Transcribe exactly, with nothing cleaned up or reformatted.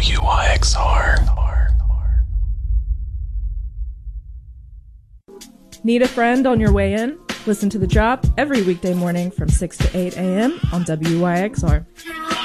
W Y X R. Need a friend on your way in? Listen to The Drop every weekday morning from six to eight a.m. on W Y X R.